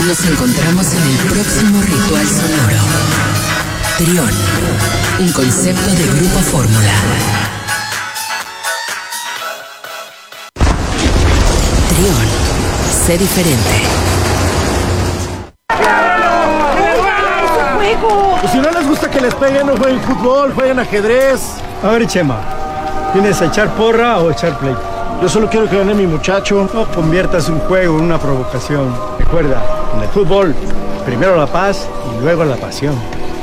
Nos encontramos en el próximo ritual sonoro. Trión, un concepto de Grupo Fórmula. Trión, sé diferente. Pues si no les gusta que les peguen, no jueguen fútbol, jueguen ajedrez. A ver, Chema, ¿vienes a echar porra o echar play? Yo solo quiero que gane mi muchacho. No conviertas un juego en una provocación. Recuerda, en el fútbol, primero la paz y luego la pasión.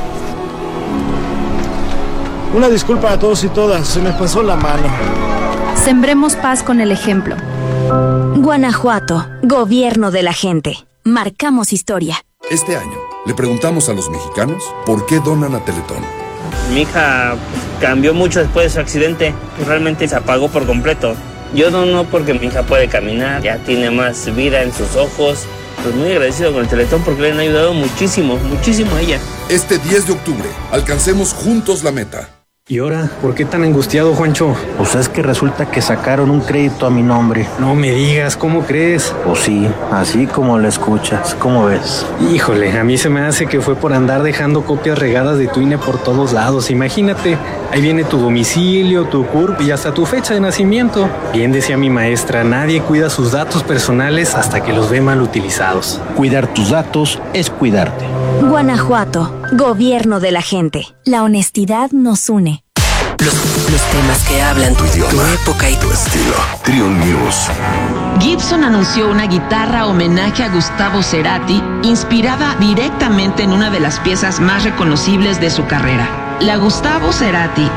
Una disculpa a todos y todas, se me pasó la mano. Sembremos paz con el ejemplo. Guanajuato, gobierno de la gente. Marcamos historia. Este año, le preguntamos a los mexicanos por qué donan a Teletón. Mi hija cambió mucho después de su accidente. Realmente se apagó por completo. Yo dono porque mi hija puede caminar, ya tiene más vida en sus ojos. Pues muy agradecido con el Teletón porque le han ayudado muchísimo, muchísimo a ella. Este 10 de octubre, alcancemos juntos la meta. ¿Y ahora? ¿Por qué tan angustiado, Juancho? Pues es que resulta que sacaron un crédito a mi nombre. No me digas, ¿cómo crees? Pues sí, así como lo escuchas, ¿cómo ves? Híjole, a mí se me hace que fue por andar dejando copias regadas de tu INE por todos lados. Imagínate, ahí viene tu domicilio, tu CURP y hasta tu fecha de nacimiento. Bien decía mi maestra, nadie cuida sus datos personales hasta que los ve mal utilizados. Cuidar tus datos es cuidarte. Guanajuato, gobierno de la gente. La honestidad nos une. Los temas que hablan tu idioma, tu época y tu estilo. Trión News. Gibson anunció una guitarra homenaje a Gustavo Cerati, inspirada directamente en una de las piezas más reconocibles de su carrera. La Gustavo Cerati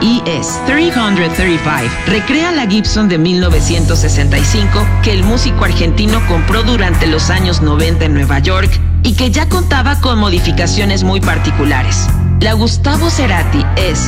ES-335 recrea la Gibson de 1965 que el músico argentino compró durante los años 90 en Nueva York y que ya contaba con modificaciones muy particulares. La Gustavo Cerati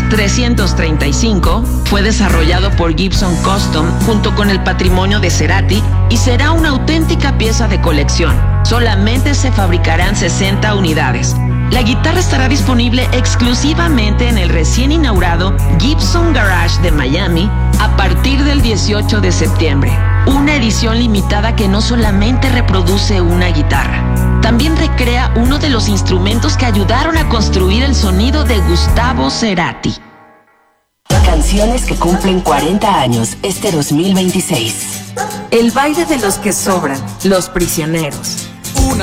ES-335 fue desarrollado por Gibson Custom junto con el patrimonio de Cerati y será una auténtica pieza de colección. Solamente se fabricarán 60 unidades. La guitarra estará disponible exclusivamente en el recién inaugurado Gibson Garage de Miami a partir del 18 de septiembre. Una edición limitada que no solamente reproduce una guitarra, también recrea uno de los instrumentos que ayudaron a construir el sonido de Gustavo Cerati. Canciones que cumplen 40 años este 2026. El baile de los que sobran, Los Prisioneros.